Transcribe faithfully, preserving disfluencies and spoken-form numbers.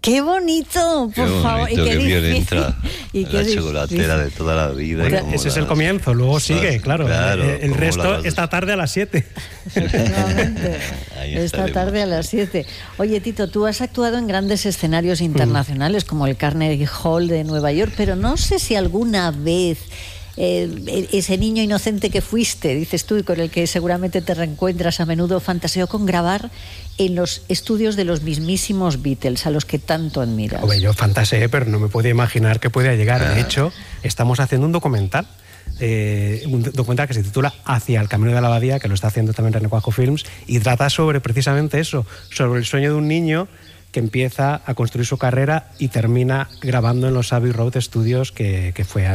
¡Qué bonito! Por qué bonito, favor. Y qué, qué bien difícil. entra y qué la chocolatera difícil. de toda la vida. Bueno, ese es el comienzo, luego sigue, claro. claro el el resto la... esta tarde a las siete. Efectivamente. Esta tarde a las siete. Oye, Tito, tú has actuado en grandes escenarios internacionales, mm. como el Carnegie Hall de Nueva York, pero no sé si alguna vez eh, ese niño inocente que fuiste, dices tú, y con el que seguramente te reencuentras a menudo, fantaseó con grabar en los estudios de los mismísimos Beatles, a los que tanto admiras. Hombre, yo fantaseé, pero no me podía imaginar que podía llegar. De hecho, estamos haciendo un documental. Eh, un documental que se titula Hacia el camino de la abadía, que lo está haciendo también René Cuajo Films, y trata sobre precisamente eso, sobre el sueño de un niño que empieza a construir su carrera y termina grabando en los Abbey Road Studios, que, que fue